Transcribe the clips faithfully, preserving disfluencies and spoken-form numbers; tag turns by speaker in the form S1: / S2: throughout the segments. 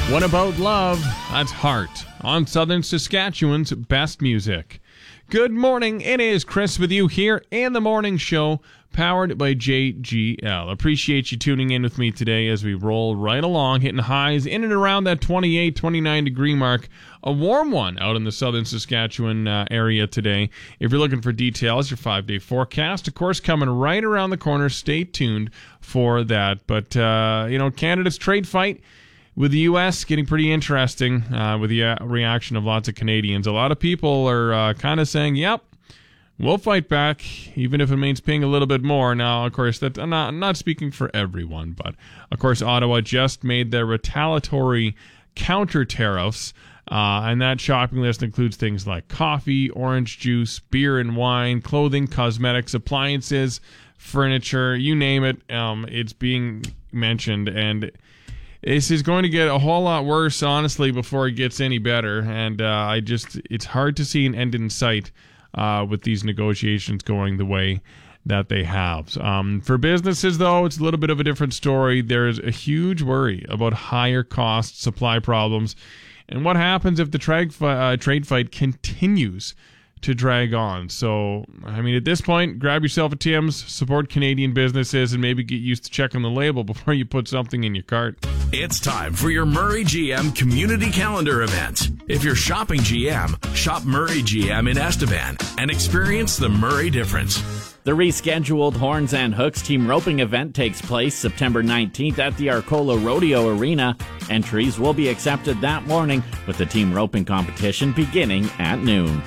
S1: What About Love? That's Heart on Southern Saskatchewan's best music. Good morning. It is Chris with you here in the morning show, powered by J G L. Appreciate you tuning in with me today as we roll right along, hitting highs in and around that twenty-eight, twenty-nine degree mark. A warm one out in the Southern Saskatchewan uh, area today. If you're looking for details, your five-day forecast, of course, coming right around the corner. Stay tuned for that. But, uh, you know, Canada's trade fight with the U S getting pretty interesting uh, with the uh, reaction of lots of Canadians. A lot of people are uh, kind of saying, yep, we'll fight back, even if it means paying a little bit more. Now, of course, that I'm not, I'm not speaking for everyone, but, of course, Ottawa just made their retaliatory counter tariffs, uh, and that shopping list includes things like coffee, orange juice, beer and wine, clothing, cosmetics, appliances, furniture, you name it. Um, it's being mentioned, and this is going to get a whole lot worse, honestly, before it gets any better. And uh, I just, it's hard to see an end in sight uh, with these negotiations going the way that they have. Um, for businesses, though, it's a little bit of a different story. There's a huge worry about higher costs, supply problems, and what happens if the trade, fi- uh, trade fight continues to drag on. So, I mean, at this point, grab yourself a Tim's, support Canadian businesses, and maybe get used to checking the label before you put something in your cart.
S2: It's time for your Murray G M Community Calendar event. If you're shopping G M, shop Murray G M in Estevan and experience the Murray difference.
S3: The rescheduled Horns and Hooks team roping event takes place September nineteenth at the Arcola Rodeo Arena. Entries will be accepted that morning, with the team roping competition beginning at noon.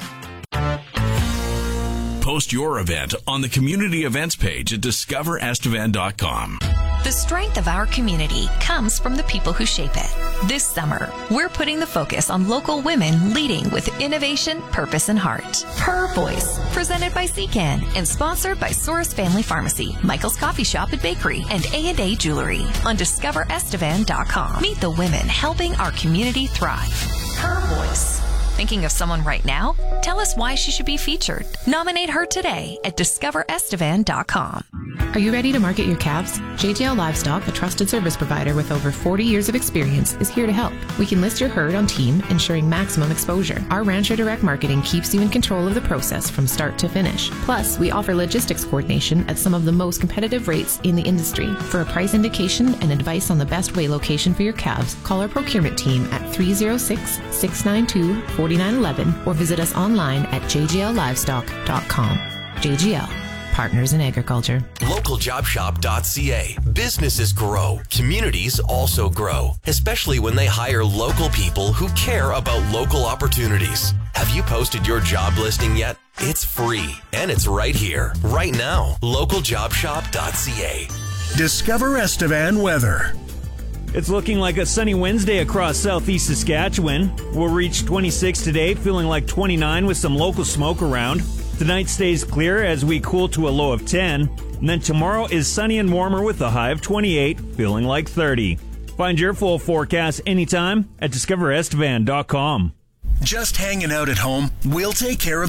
S2: Post your event on the community events page at discover estevan dot com.
S4: The strength of our community comes from the people who shape it. This summer, we're putting the focus on local women leading with innovation, purpose, and heart. Her Voice, presented by C C A N and sponsored by Source Family Pharmacy, Michael's Coffee Shop and Bakery, and A and A Jewelry on discover estevan dot com. Meet the women helping our community thrive. Her Voice. Thinking of someone right now? Tell us why she should be featured. Nominate her today at discover estevan dot com.
S5: Are you ready to market your calves? J G L Livestock, a trusted service provider with over forty years of experience, is here to help. We can list your herd on team, ensuring maximum exposure. Our Rancher Direct Marketing keeps you in control of the process from start to finish. Plus, we offer logistics coordination at some of the most competitive rates in the industry. For a price indication and advice on the best weigh location for your calves, call our procurement team at three oh six, six nine two, four nine one one or visit us online at j g l livestock dot com. J G L, partners in agriculture.
S6: local job shop dot c a. Businesses grow. Communities also grow, especially when they hire local people who care about local opportunities. Have you posted your job listing yet? It's free, and it's right here, right now. local job shop dot c a.
S7: Discover Estevan weather.
S8: It's looking like a sunny Wednesday across southeast Saskatchewan. We'll reach twenty-six today, feeling like twenty-nine with some local smoke around. Tonight stays clear as we cool to a low of ten. And then tomorrow is sunny and warmer with a high of twenty-eight, feeling like thirty. Find your full forecast anytime at discover estevan dot com.
S7: Just hanging out at home? We'll take care of